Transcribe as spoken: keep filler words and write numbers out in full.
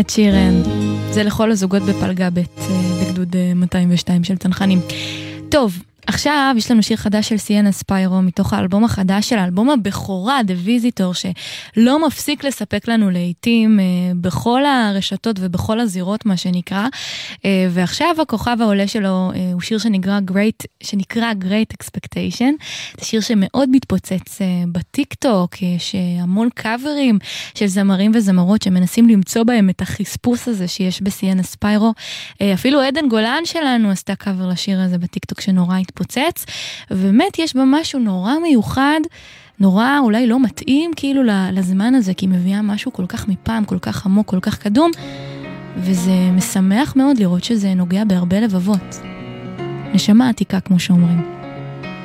את שירן. זה לכל הזוגות בפלגה ב' בגדוד מאתיים ושתיים של צנחנים. טוב, עכשיו יש לנו שיר חדש של סיאנה ספיירו מתוך האלבום החדש של האלבום הבכורה, The Visitor, שלא מפסיק לספק לנו לעיתים בכל הרשתות ובכל הזירות מה שנקרא, ועכשיו הכוכב העולה שלו הוא שיר שנקרא Great, שנקרא Great Expectation. זה שיר שמאוד מתפוצץ בטיק טוק, יש המון קאברים של זמרים וזמרות שמנסים למצוא בהם את החספוס הזה שיש בסיאנה ספיירו. אפילו עדן גולן שלנו עשתה קאבר לשיר הזה בטיק טוק שנורא התפוצץ, ובאמת יש בה משהו נורא מיוחד, נורא אולי לא מתאים כאילו לזמן הזה, כי היא מביאה משהו כל כך מפעם, כל כך עמוק, כל כך קדום, וזה משמח מאוד לראות שזה נוגע בהרבה לבבות. נשמה עתיקה כמו שאומרים.